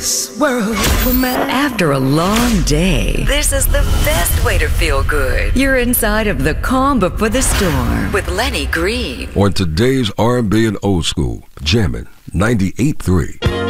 World woman. After a long day, this is the best way to feel good. You're inside of the calm before the storm with Lenny Green. On today's R&B and old school, jamming 98.3.